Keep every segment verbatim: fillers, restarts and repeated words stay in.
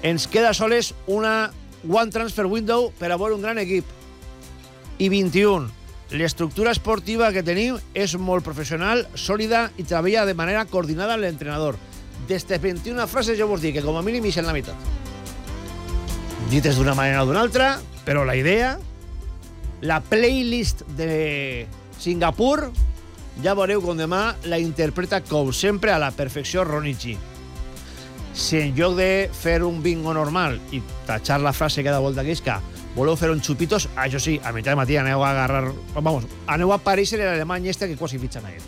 Ens queda soles una One Transfer Window per a veure un gran equip. I vint-i-un. L'estructura esportiva que tenim és molt professional, sòlida i treballa de manera coordinada amb l'entrenador. D'estes vint-i-una frases jo vos dic que com a mínim hi la meitat. Dites d'una manera o d'una altra, però la idea, la playlist de Singapur, ja veureu com demà la interpreta com sempre a la perfecció Ronnie G. Si en lloc de fer un bingo normal i tachar la frase cada volta que isca, voleu fer un xupitos, això sí, a mitjà de matí aneu a agarrar... Vamos, aneu a París en l'Alemany este que quasi fitxen a ell.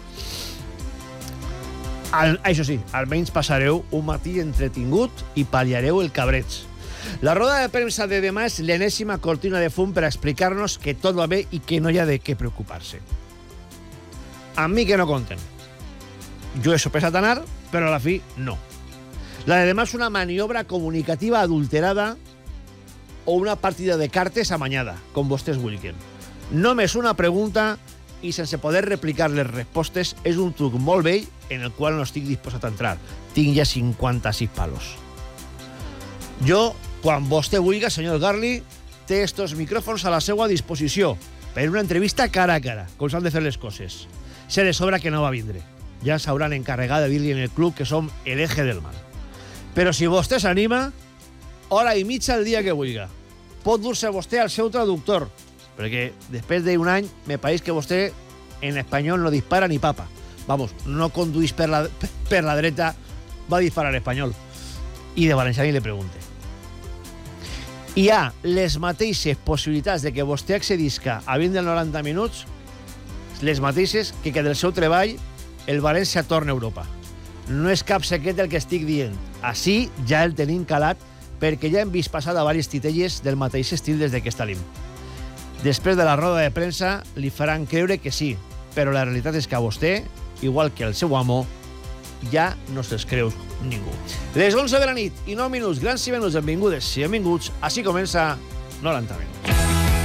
Al, això sí, almenys passareu un matí entretingut i pal·liareu el cabreig. La roda de premsa de demà és l'enèsima cortina de fum per explicar-nos que tot va bé i que no hi ha de què preocupar-se. Amb mi que no compten. Jo he sopesat anar, però a la fi no. La de demà és una maniobra comunicativa adulterada o una partida de cartes amanyada, com vostès vulguin. Només una pregunta i sense poder replicar les respostes és un truc molt vell en el qual no estic disposat a entrar. Tinc ja cinquanta-sis palos. Jo, quan vostè vulgui, senyor Garli, té estos micròfons a la seva disposició per una entrevista cara a cara, com s'han de fer les coses. Se de sobra que no va vindre. Ja s'hauran encarregat de dir-li en el club que som el eje del mal. Però si vostè s'anima, hora i mitja el dia que vulgui. Pot dur-se vostè al seu traductor, perquè després d'un any me pareix que vostè en espanyol no dispara ni papa. Vamos, no conduís per la, per la dreta, va disparar en espanyol. I de valencià ni le pregunte. Hi ha les mateixes possibilitats de que vostè accedisca a vint dels noranta minuts, les mateixes que que del seu treball el València torna a Europa. No és cap secret el que estic dient. Així ja el tenim calat perquè ja hem vist passar a diverses titelles del mateix estil des que estalim. Després de la roda de premsa li faran creure que sí, però la realitat és que a vostè, igual que al seu amo, ja no se'ls creu ningú. Les onze de la nit i nou minuts, grans i venuts, benvingudes i benvinguts. Així comença noranta minuts.